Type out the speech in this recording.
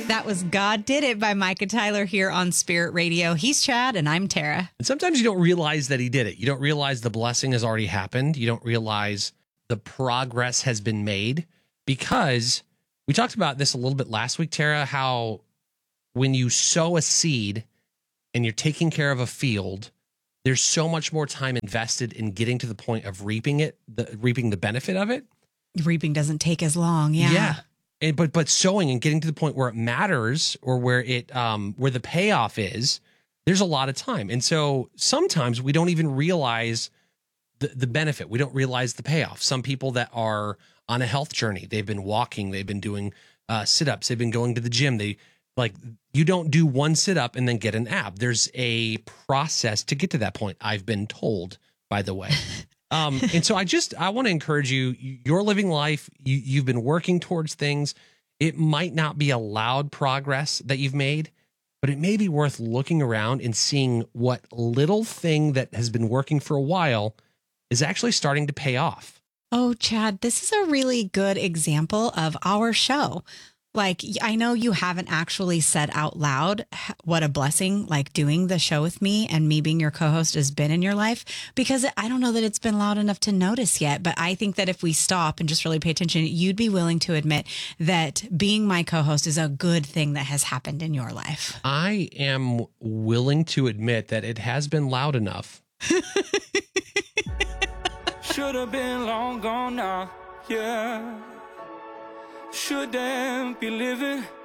That was God Did It by Micah Tyler here on Spirit Radio. He's Chad and I'm Tara. And sometimes you don't realize that he did it. You don't realize the blessing has already happened. You don't realize the progress has been made, because we talked about this a little bit last week, Tara, how when you sow a seed and you're taking care of a field, there's so much more time invested in getting to the point of reaping the benefit of it. Reaping doesn't take as long. Yeah. And, but sowing and getting to the point where it matters, or where where the payoff is, there's a lot of time. And so sometimes we don't even realize the benefit. We don't realize the payoff. Some people that are on a health journey, they've been walking, they've been doing sit-ups, they've been going to the gym. You don't do one sit-up and then get an ab. There's a process to get to that point, I've been told, by the way. And so I want to encourage you. You're living life. You've been working towards things. It might not be a loud progress that you've made, but it may be worth looking around and seeing what little thing that has been working for a while is actually starting to pay off. Oh, Chad, this is a really good example of our show. Like, I know you haven't actually said out loud what a blessing, like, doing the show with me and me being your co-host has been in your life, because I don't know that it's been loud enough to notice yet. But I think that if we stop and just really pay attention, you'd be willing to admit that being my co-host is a good thing that has happened in your life. I am willing to admit that it has been loud enough. Should have been long gone now, yeah. Shouldn't be living